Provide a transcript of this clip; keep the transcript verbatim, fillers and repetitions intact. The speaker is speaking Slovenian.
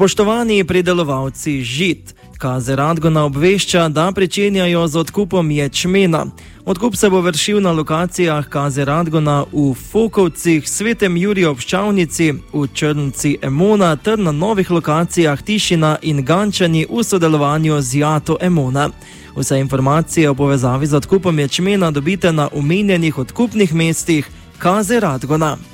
Spoštovani pridelovalci žit, Kaze Radgona obvešča, da pričenjajo z odkupom ječmena. Odkup se bo vršil na lokacijah Kaze Radgona v Fokovcih, Svetem Juriju ob Ščavnici, v Črnci Emona ter na novih lokacijah Tišina in Gančani v sodelovanju z Jato Emona. Vse informacije o povezavi z odkupom ječmena dobite na omenjenih odkupnih mestih Kaze Radgona.